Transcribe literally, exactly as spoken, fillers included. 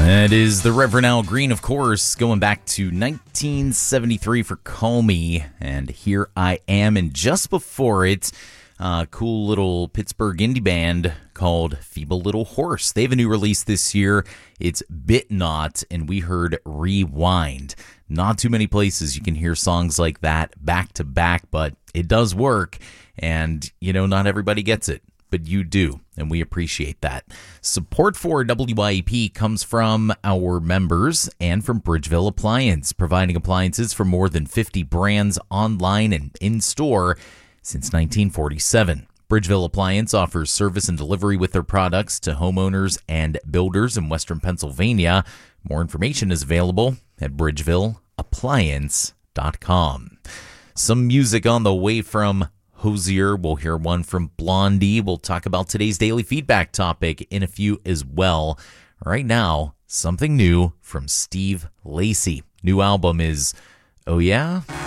That is the Reverend Al Green, of course, going back to nineteen seventy-three for Call Me, and Here I Am. And just before it, a uh, cool little Pittsburgh indie band called Feeble Little Horse. They have a new release this year. It's Bit Not, and we heard Rewind. Not too many places you can hear songs like that back to back, but it does work, and, you know, not everybody gets it. But you do, and we appreciate that. Support for W I E P comes from our members and from Bridgeville Appliance, providing appliances for more than fifty brands online and in-store since nineteen forty-seven. Bridgeville Appliance offers service and delivery with their products to homeowners and builders in Western Pennsylvania. More information is available at bridgeville appliance dot com. Some music on the way from Hozier. We'll hear one from Blondie. We'll talk about today's daily feedback topic in a few as well. Right now, something new from Steve Lacy. New album is Oh Yeah?